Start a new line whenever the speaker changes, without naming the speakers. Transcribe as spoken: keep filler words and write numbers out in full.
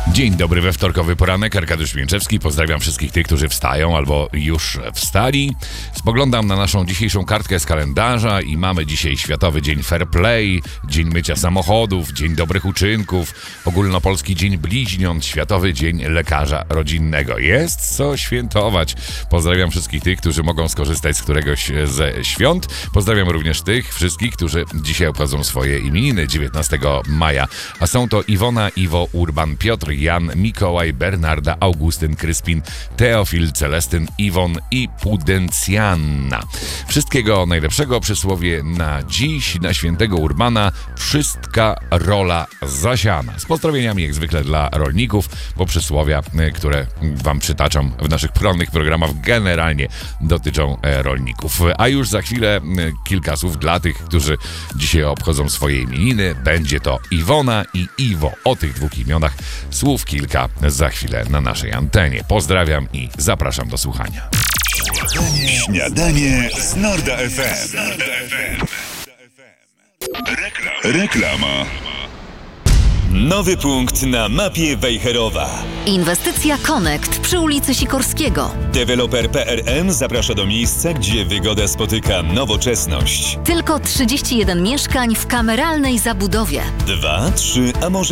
Dzień dobry we wtorkowy poranek, Arkadiusz Mięczewski. Pozdrawiam wszystkich tych, którzy wstają albo już wstali. Spoglądam na naszą dzisiejszą kartkę z kalendarza i mamy dzisiaj Światowy Dzień Fair Play, Dzień Mycia Samochodów, Dzień Dobrych Uczynków, Ogólnopolski Dzień Bliźniąt, Światowy Dzień Lekarza Rodzinnego. Jest co świętować. Pozdrawiam wszystkich tych, którzy mogą skorzystać z któregoś ze świąt. Pozdrawiam również tych wszystkich, którzy dzisiaj obchodzą swoje imieniny dziewiętnastego maja. A są to Iwona, Iwo, Urban, Piotr, Jan, Mikołaj, Bernarda, Augustyn, Kryspin, Teofil, Celestyn, Iwon i Pudencjanna. Wszystkiego najlepszego, przysłowie na dziś, na świętego Urbana, wszystka rola zasiana. Z pozdrowieniami jak zwykle dla rolników, bo przysłowia, które wam przytaczam w naszych porannych programach, generalnie dotyczą rolników. A już za chwilę kilka słów dla tych, którzy dzisiaj obchodzą swoje imieniny. Będzie to Iwona i Iwo. O tych dwóch imionach słów kilka za chwilę na naszej antenie. Pozdrawiam i zapraszam do słuchania.
Śniadanie, śniadanie z Norda F M. Reklama. Reklama. Nowy punkt na mapie Wejherowa.
Inwestycja Connect przy ulicy Sikorskiego.
Deweloper P R M zaprasza do miejsca, gdzie wygoda spotyka nowoczesność.
Tylko trzydzieści jeden mieszkań w kameralnej zabudowie.
Dwa, trzy, a może